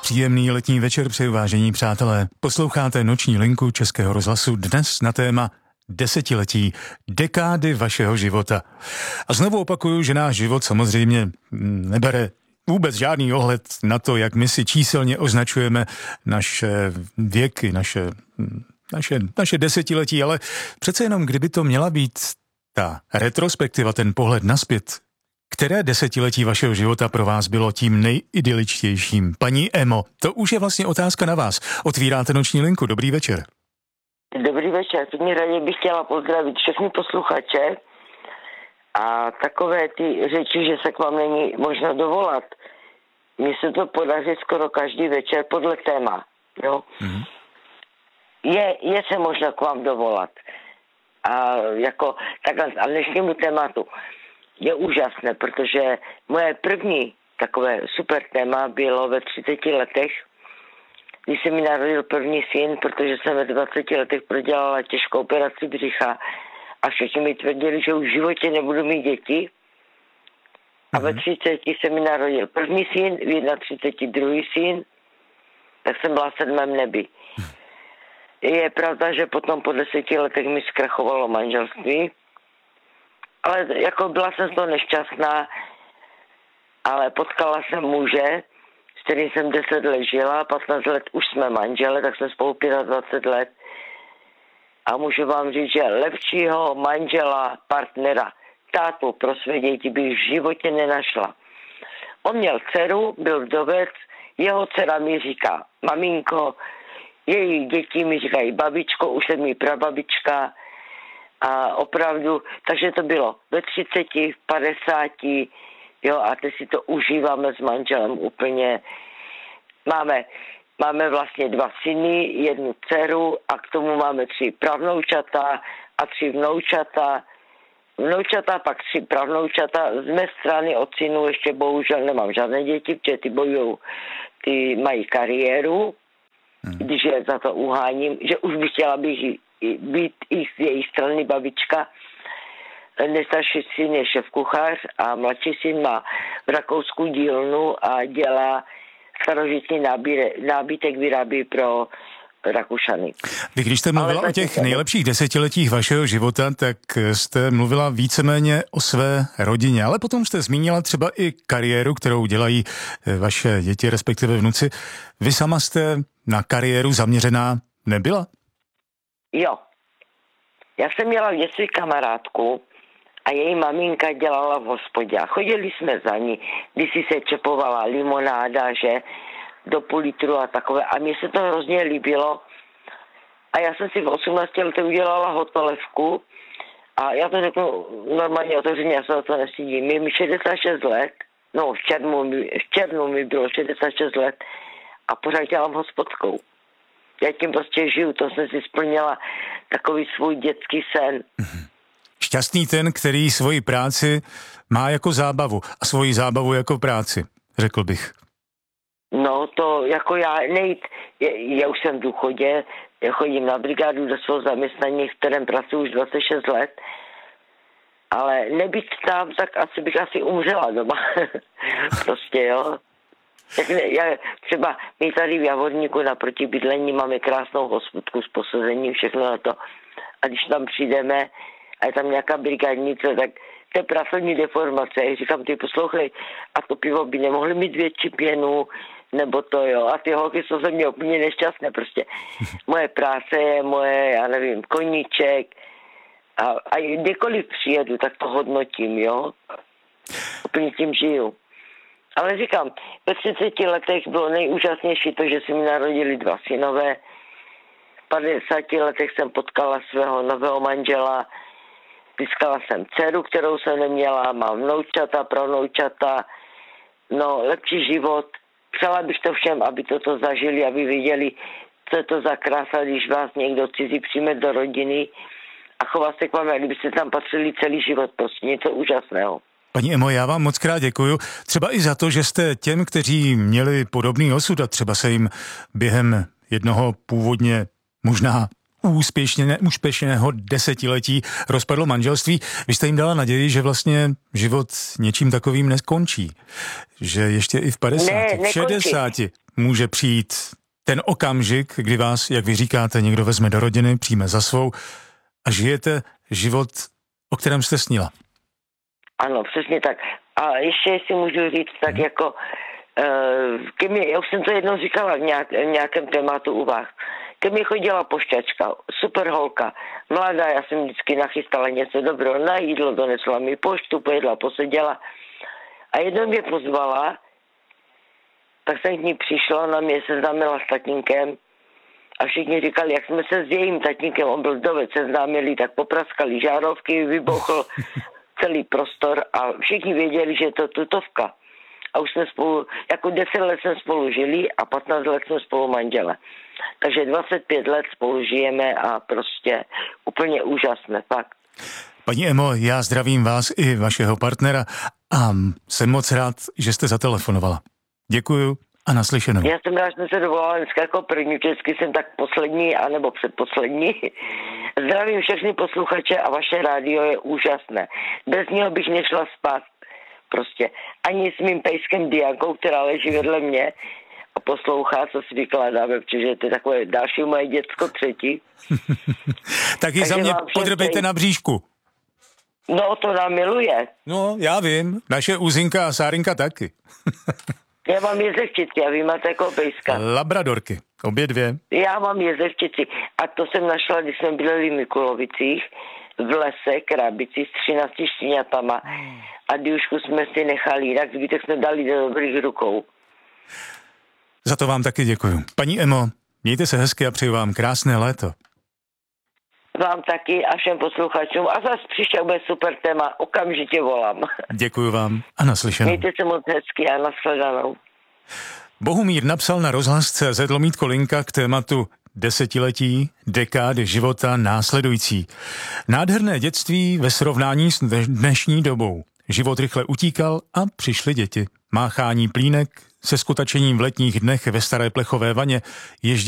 Příjemný letní večer přeju, vážení přátelé. Posloucháte Noční linku Českého rozhlasu dnes na téma desetiletí, dekády vašeho života. A znovu opakuju, že náš život samozřejmě nebere vůbec žádný ohled na to, jak my si číselně označujeme naše věky, naše desetiletí, ale přece jenom, kdyby to měla být ta retrospektiva, ten pohled nazpět, které desetiletí vašeho života pro vás bylo tím nejidyličtějším? Paní Emo, to už je vlastně otázka na vás. Otvíráte Noční linku. Dobrý večer. Dobrý večer. První radě bych chtěla pozdravit všechny posluchače a takové ty řeči, že se k vám není možno dovolat. Mně se to podaří skoro každý večer podle téma. Jo? Mm-hmm. Je se možno k vám dovolat. A jako takhle, a dnešnímu tématu je úžasné, protože moje první takové super téma bylo ve 30 letech, když se mi narodil první syn, protože jsem ve 20 letech prodělala těžkou operaci břicha a všichni mi tvrdili, že už v životě nebudu mít děti. A ve 30 se mi narodil první syn, v 31 druhý syn, tak jsem byla v 7. nebi. Je pravda, že potom po 10 letech mi zkrachovalo manželství, ale jako byla jsem z toho nešťastná, ale potkala jsem muže, s kterým jsem 10 let žila, 15 let už jsme manžele, tak jsme spolu 25 let. A můžu vám říct, že lepšího manžela, partnera, tátu pro své děti bych v životě nenašla. On měl dceru, byl vdovec, jeho dcera mi říká maminko, její děti mi říkají babičko, už jsem mi prababička. A opravdu, takže to bylo ve 30, v 50, jo, a teď si to užíváme s manželem úplně. Máme vlastně 2 syny, 1 dceru a k tomu máme 3 pravnoučata a 3 vnoučata. Vnoučata, pak 3 pravnoučata. Z mé strany od synů ještě bohužel nemám žádné děti, protože ty mají kariéru, když je za to uháním, že už bych chtěla být i z její strany babička. Nejstarší syn je šéfkuchař a mladší syn má v Rakousku dílnu a dělá starožitný nábytek, vyrábí pro Rakušany. Vy když jste mluvila o těch nejlepších desetiletích vašeho života, tak jste mluvila víceméně o své rodině, ale potom jste zmínila třeba i kariéru, kterou dělají vaše děti, respektive vnuci. Vy sama jste na kariéru zaměřená nebyla? Jo. Já jsem měla v dětství kamarádku a její maminka dělala v hospodě. A chodili jsme za ní, když si se čepovala limonáda, že do půl litru a takové. A mně se to hrozně líbilo. A já jsem si v 18 letech udělala hotelevku a já to řeknu normálně otevřeně, já se o to nestydím. Je mi 66 let, no v červnu mi bylo 66 let a pořád dělám hospodkou. Já tím prostě žiju, to jsem si splnila takový svůj dětský sen. Šťastný ten, který svoji práci má jako zábavu a svoji zábavu jako práci, řekl bych. No to jako já já už jsem v důchodě, já chodím na brigádu do svého zaměstnání, v kterém pracuji už 26 let, ale nebýt tam, tak bych asi umřela doma. Prostě jo. Třeba my tady v Javorníku naproti bydlení máme krásnou hospodku s posazením, všechno na to. A když tam přijdeme a je tam nějaká brigádnice, tak to je pracovní deformace. Já říkám, ty poslouchej, a to pivo by nemohli mít větší pěnu, nebo to jo. A ty holky jsou ze mě úplně nešťastné. Prostě moje práce je moje, já nevím, koníček. A kdekoliv přijedu, tak to hodnotím, jo. Úplně tím žiju. Ale říkám, ve 30 letech bylo nejúžasnější to, že se mi narodili 2 synové. V 50 letech jsem potkala svého nového manžela. Získala jsem dceru, kterou jsem neměla. Mám vnoučata, pravnoučata. No, lepší život. Přála bych to všem, aby toto zažili, aby viděli, co je to za krása, když vás někdo cizí přijme do rodiny a chová se k vám, jak kdybyste tam patřili celý život. Prostě něco úžasného. Paní Emo, já vám moc krát děkuju. Třeba i za to, že jste těm, kteří měli podobný osud a třeba se jim během jednoho původně možná úspěšného desetiletí rozpadlo manželství, vy jste jim dala naději, že vlastně život něčím takovým neskončí. Že ještě i v 50, v 60 může přijít ten okamžik, kdy vás, jak vy říkáte, někdo vezme do rodiny, přijme za svou a žijete život, o kterém jste snila. Ano, přesně tak. A ještě, jestli můžu říct, tak jako, já už jsem to jednou říkala v nějakém tématu u vás. Ke mně chodila pošťačka, super holka, mladá, já jsem vždycky nachystala něco dobrého na jídlo, donesla mi poštu, pojedla, poseděla. A jednou mě pozvala, tak jsem k ní přišla, ona mě seznámila s tatínkem a všichni říkali, jak jsme se s jejím tatínkem, on byl vdovec, seznámili, tak popraskali žárovky, vybuchl celý prostor a všichni věděli, že je to tutovka. A už jsme spolu, jako 10 let jsme spolu žili a 15 let jsme spolu manžele. Takže 25 let spolu žijeme a prostě úplně úžasné, fakt. Paní Emo, já zdravím vás i vašeho partnera a jsem moc rád, že jste zatelefonovala. Děkuju a naslyšenou. Já jsem rád, že jsem se dovolala dneska jako první, vždycky jsem tak poslední, anebo předposlední. Zdravím všechny posluchače a vaše rádio je úžasné. Bez něho bych nešla spát. Prostě ani s mým pejskem Diankou, která leží vedle mě a poslouchá, co si vykládáme, protože to je takové další moje děcko, třetí. Taky za mě podrbejte na bříšku. No, to nám miluje. No, já vím. Naše Uzinka a Sárinka taky. Já mám jezevčici a vy máte jako pejska. Labradorky, obě dvě. Já mám jezevčici a to jsem našla, když jsme byli v Mikulovicích, v lese, krabici s 13 štěňatama a Diušku jsme si nechali, jinak zbytek jsme dali do dobrých rukou. Za to vám taky děkuju. Paní Emo, mějte se hezky a přeju vám krásné léto. Vám taky a všem posluchačům a zase příště bude super téma, okamžitě volám. Děkuju vám a naslyšenou. Mějte se moc hezky a nashledanou. Bohumír napsal na rozhlas.cz /linka k tématu desetiletí, dekády života následující. Nádherné dětství ve srovnání s dnešní dobou. Život rychle utíkal a přišly děti. Máchání plínek se skutačením v letních dnech ve staré plechové vaně,